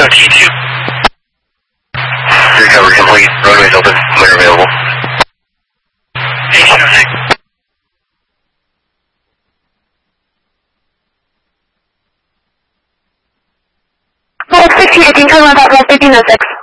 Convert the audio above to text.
T2. Recovery complete. Runways open. Clear available. Station on deck. Hold 1618, turn left out, 1506.